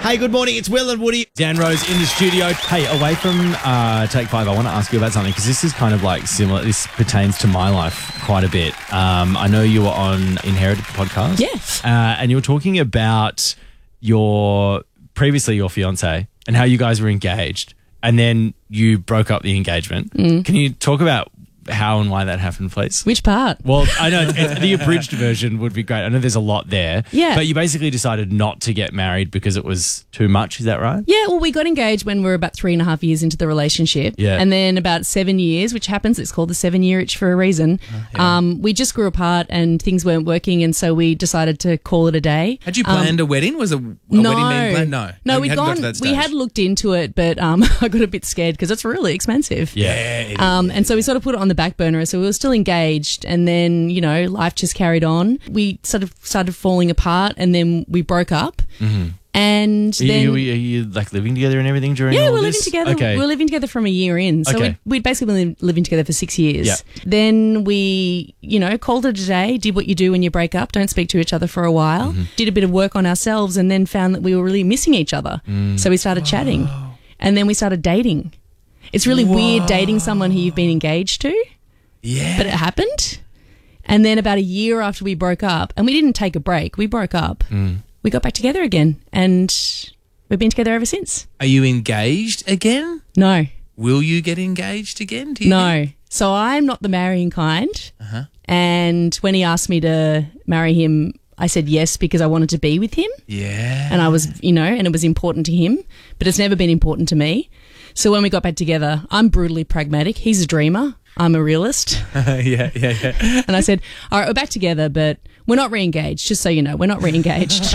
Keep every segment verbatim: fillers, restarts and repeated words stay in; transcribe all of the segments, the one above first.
Hey, good morning. It's Will and Woody. Dan Rose in the studio. Hey, away from uh, Take Five, I want to ask you about something because this is kind of like similar. This pertains to my life quite a bit. Um, I know you were on Inherited podcast. Yes. Uh, and you were talking about your, previously your fiance and how you guys were engaged and then you broke up the engagement. Mm. Can you talk about how and why that happened, please? Which part? Well, I know it, the abridged version would be great. I know there's a lot there. Yeah. But you basically decided not to get married because it was too much. Is that right? Yeah, well, we got engaged when we were about three and a half years into the relationship. Yeah. And then about seven years, which happens, it's called the seven-year itch for a reason. Uh, yeah. Um, we just grew apart and things weren't working, and so we decided to call it a day. Had you planned um, a wedding? Was a, a no, wedding being planned? No. No, You we'd hadn't got gone, to that we stage. had looked into it, but um, I got a bit scared because it's really expensive. Yeah. Um, and so we sort of put it on the back burner. So we were still engaged, and then, you know, life just carried on. We sort of started falling apart, and then we broke up. Mm-hmm. And Are you, then, are you like living together and everything during yeah, all we're this? living together. Okay. We were living together from a year in. So Okay. we'd, we'd basically been living together for six years. Yeah. Then we, you know, called it a day, did what you do when you break up, don't speak to each other for a while, Mm-hmm. did a bit of work on ourselves, and then found that we were really missing each other. Mm. So we started chatting. And then we started dating. It's really weird dating someone who you've been engaged to, Yeah. but it happened. And then about a year after we broke up, and we didn't take a break, we broke up, Mm. we got back together again, and we've been together ever since. Are you engaged again? No. Will you get engaged again? Do you No. think? So I'm not the marrying kind. Uh-huh. And when he asked me to marry him, I said yes because I wanted to be with him. Yeah. And I was, you know, and it was important to him, but it's never been important to me. So when we got back together, I'm brutally pragmatic. He's a dreamer. I'm a realist. yeah, yeah, yeah. And I said, all right, we're back together, but we're not re-engaged, just so you know. We're not re-engaged.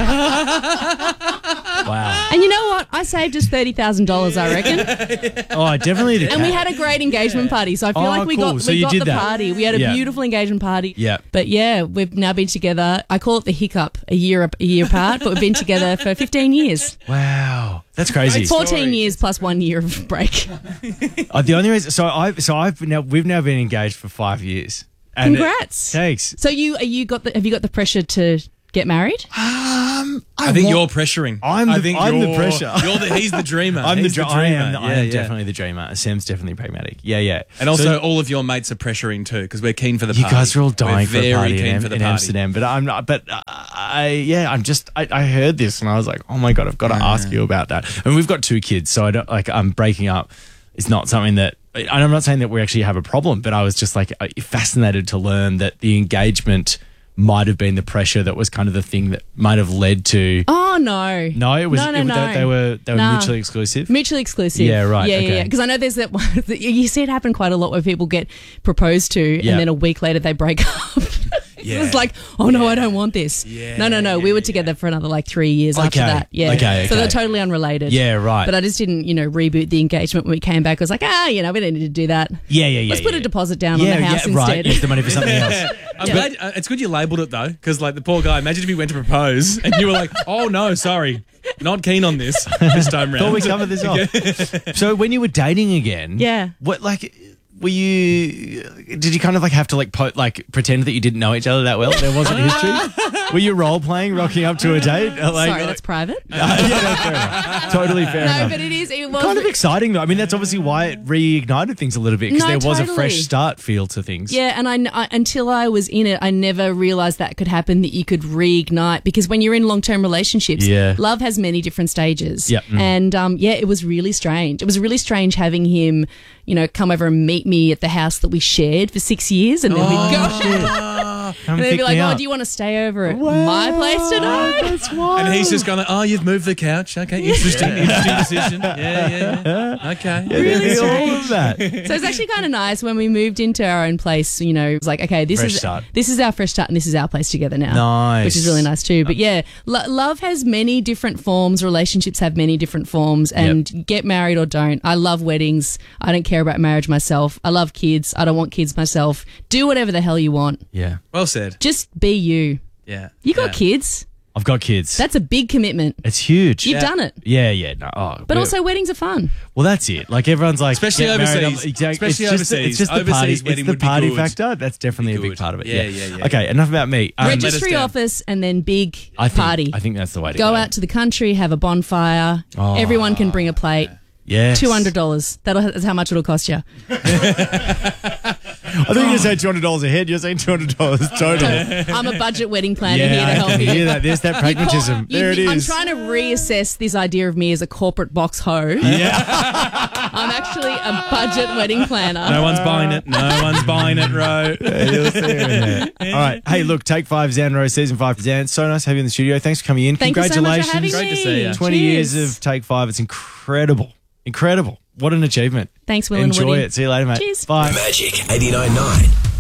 Wow. And you know what? I saved us thirty thousand dollars, I reckon. Oh, I definitely did. And we had a great engagement party, so I feel Oh, like we cool. got So we you got did the that. party. We had a Yeah. beautiful engagement party. Yeah. But yeah, we've now been together. I call it the hiccup, a year a year apart, but we've been together for fifteen years. Wow. That's crazy. fourteen years plus one year of break. Uh, the only reason, so I, so I've now we've now been engaged for five years. And Congrats. It, thanks. So you are you got the have you got the pressure to get married? Um, I, I think want- you're pressuring. I'm I the- think I'm the you're- pressure. You're the, he's the dreamer. I'm the, He's dr- dreamer. I am. I Yeah, am yeah. definitely the dreamer. Sam's definitely pragmatic. Yeah, yeah. And also, So- all of your mates are pressuring too because we're keen for the you party. guys are all dying we're for a very party keen in, for the in party. Amsterdam, but I'm not. But uh, I, yeah, I'm just. I, I heard this and I was like, oh my god, I've got to ask you about that. And we've got two kids, so I don't like. I'm breaking up. It's not something that. And I'm not saying that we actually have a problem, but I was just like fascinated to learn that the engagement might have been the pressure that was kind of the thing that might have led to. Oh no. No, it was. No, no, it, no. They, they were. They were Nah. mutually exclusive. Mutually exclusive. Yeah, right, Yeah, okay. yeah, yeah. Because I know there's that one, you see it happen quite a lot where people get proposed to Yeah. and then a week later they break up. Yeah. It's like, oh no, I don't want this. Yeah, no, no, no. yeah, we were yeah, together for another like three years after Okay, that. Yeah. okay, So okay. they're totally unrelated. Yeah, right. But I just didn't, you know, reboot the engagement when we came back. I was like, ah, you know, we don't need to do that. Yeah, yeah, yeah. Let's put yeah. a deposit down yeah, on the house yeah, right. instead. Use the money for something else. I'm glad. Uh, it's good you labelled it though, because like the poor guy. Imagine if he went to propose and you were like, "Oh no, sorry, not keen on this this time round." Thought we covered this off. So when you were dating again, Yeah. what like were you? Did you kind of like have to like po- like pretend that you didn't know each other that well? There wasn't history. Were you role playing, rocking up to a date? Uh, Like, Sorry, that's private. Uh, yeah, no, fair enough. Totally fair No, enough. but it is. It was Kind of exciting though. I mean, that's obviously why it reignited things a little bit because No, there was a totally. fresh start feel to things. Yeah, and I, I until I was in it, I never realized that could happen. That you could reignite because when you're in long-term relationships, Yeah. love has many different stages. Yep. Mm. And um, yeah, it was really strange. It was really strange having him, you know, come over and meet me at the house that we shared for six years, and then we'd go. Come And they'd pick be like, me "Oh, up. do you want to stay over at my place tonight?" That's wild. And he's just going, "Oh, you've moved the couch. Okay, interesting, interesting decision. Yeah, yeah, yeah. Okay, Really Yeah, all strange. of that. So it's actually kind of nice when we moved into our own place. You know, it was like, okay, this Fresh is start. this is our fresh start, and this is our place together now. Nice. Which is really nice too. But yeah, lo- love has many different forms. Relationships have many different forms, and get married or don't. I love weddings. I don't care about marriage myself. I love kids. I don't want kids myself. Do whatever the hell you want. Yeah. Well said. Just be you. Yeah, You got yeah. kids. I've got kids. That's a big commitment. It's huge. You've done it. Yeah, yeah. No, oh, But we're- also, weddings are fun. well, that's it. Like everyone's like, Especially get married, overseas. I'm- exactly. Especially it's just, overseas. It's just the Overseas party. It's wedding the would be party good. factor. That's definitely a big good. part of it. Yeah, Yeah, yeah, yeah. Okay, enough about me. Um, Let us Registry down. office and then big I think, party. I think that's the way to Go go. out to the country, have a bonfire. Oh. Everyone can bring a plate. Yes. Two hundred dollars. That's how much it'll cost you. I think you said two hundred dollars a head. You're saying two hundred dollars total. I'm a budget wedding planner yeah, here to I help can you. hear that. There's that pragmatism. You- there it I'm is. trying to reassess this idea of me as a corporate box hoe. yeah. I'm actually a budget wedding planner. No one's buying it. No one's buying it, Ro. You'll see it in there. All right. Hey, look, Take Five, Xanro, Season Five for Dan. So nice to have you in the studio. Thanks for coming in. Thank you so much Congratulations. for having Great me. to see ya. twenty Cheers. years of Take Five. It's incredible. Incredible. What an achievement. Thanks, Will and Enjoy Woody. it. See you later, mate. Cheers. Bye. Magic eighty-nine point nine.